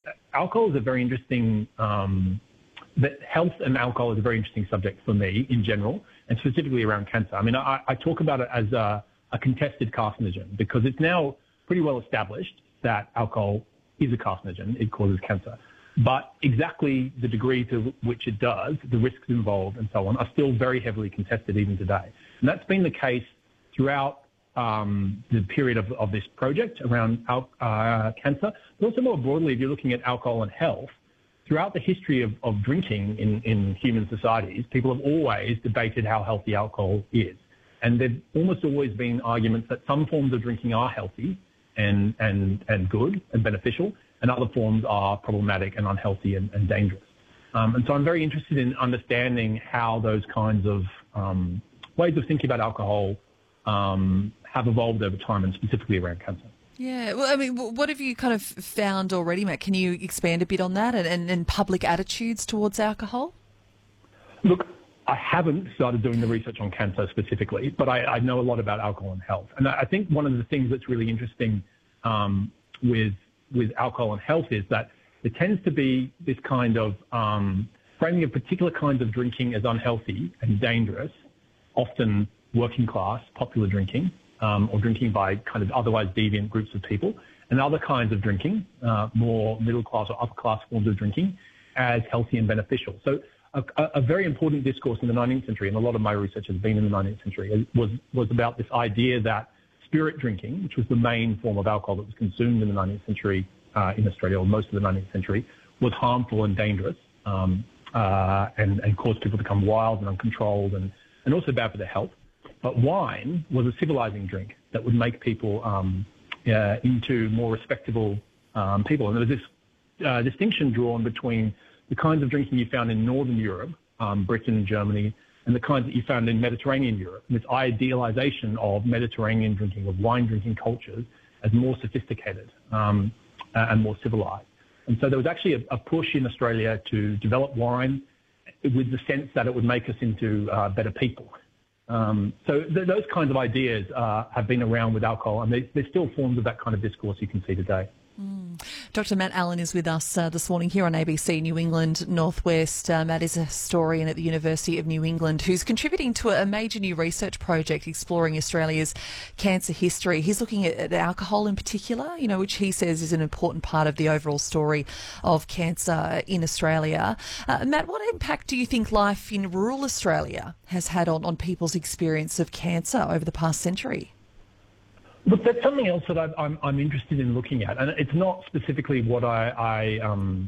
alcohol is a very interesting, that health and alcohol is a very interesting subject for me in general, and specifically around cancer. I mean, I talk about it as a contested carcinogen because it's now pretty well established that alcohol is a carcinogen. It causes cancer. But exactly the degree to which it does, the risks involved and so on, are still very heavily contested even today. And that's been the case throughout the period of this project around cancer, but also more broadly, if you're looking at alcohol and health, throughout the history of drinking in human societies, people have always debated how healthy alcohol is. And there've almost always been arguments that some forms of drinking are healthy and good and beneficial, and other forms are problematic and unhealthy and dangerous. And so I'm very interested in understanding how those kinds of ways of thinking about alcohol have evolved over time, and specifically around cancer. Yeah, well, I mean, what have you kind of found already, Matt? Can you expand a bit on that and public attitudes towards alcohol? Look, I haven't started doing the research on cancer specifically, but I know a lot about alcohol and health. And I think one of the things that's really interesting with alcohol and health is that there tends to be this kind of framing of particular kinds of drinking as unhealthy and dangerous, often working class, popular drinking, or drinking by kind of otherwise deviant groups of people, and other kinds of drinking, more middle class or upper class forms of drinking, as healthy and beneficial. So a very important discourse in the 19th century, and a lot of my research has been in the 19th century, was about this idea that spirit drinking, which was the main form of alcohol that was consumed in the 19th century in Australia, or most of the 19th century, was harmful and dangerous, and caused people to become wild and uncontrolled, and also bad for their health. But wine was a civilizing drink that would make people into more respectable people. And there was this distinction drawn between the kinds of drinking you found in Northern Europe, Britain, Germany, and the kinds that you found in Mediterranean Europe. And this idealization of Mediterranean drinking, of wine drinking cultures, as more sophisticated and more civilized. And so there was actually a push in Australia to develop wine with the sense that it would make us into better people. So those kinds of ideas have been around with alcohol, and there's still forms of that kind of discourse you can see today. Dr. Matt Allen is with us this morning here on ABC New England Northwest. Matt is a historian at the University of New England who's contributing to a major new research project exploring Australia's cancer history. He's looking at alcohol in particular, which he says is an important part of the overall story of cancer in Australia. Matt, what impact do you think life in rural Australia has had on people's experience of cancer over the past century? Look, that's something else that I'm interested in looking at, and it's not specifically what I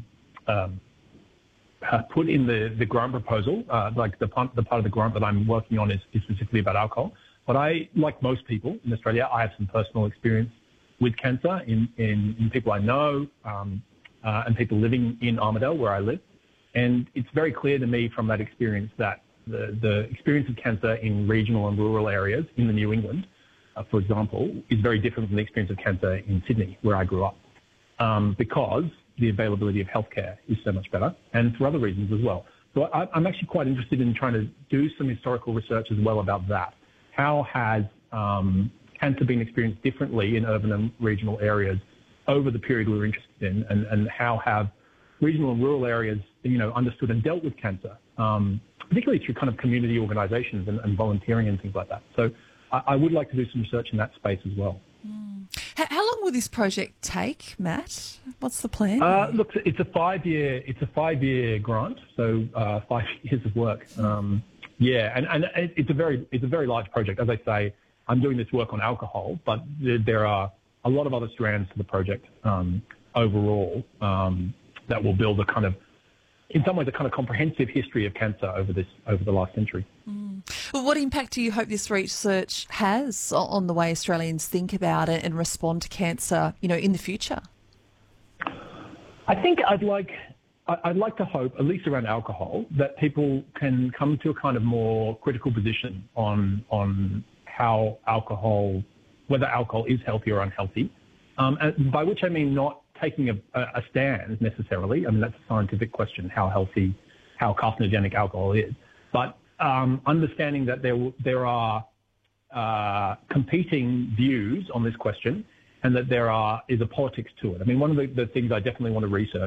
put in the grant proposal. Like the part of the grant that I'm working on is specifically about alcohol. But I, like most people in Australia, I have some personal experience with cancer in people I know and people living in Armidale, where I live. And it's very clear to me from that experience that the experience of cancer in regional and rural areas in the New England, for example, is very different from the experience of cancer in Sydney, where I grew up, because the availability of healthcare is so much better, and for other reasons as well. So I'm actually quite interested in trying to do some historical research as well about that. How has cancer been experienced differently in urban and regional areas over the period we're interested in, and how have regional and rural areas, understood and dealt with cancer, particularly through kind of community organisations and volunteering and things like that. So I would like to do some research in that space as well. How long will this project take, Matt? What's the plan? Look, it's a 5-year grant, so 5 years of work. And it's a very large project. As I say, I'm doing this work on alcohol, but there are a lot of other strands to the project overall that will build in some ways, a kind of comprehensive history of cancer over the last century. Well, what impact do you hope this research has on the way Australians think about it and respond to cancer, in the future? I think I'd like to hope, at least around alcohol, that people can come to a kind of more critical position on how whether alcohol is healthy or unhealthy, and by which I mean not taking a stand necessarily. I mean, that's a scientific question, how carcinogenic alcohol is, but understanding that there are competing views on this question, and that there is a politics to it. I mean, one of the things I definitely want to research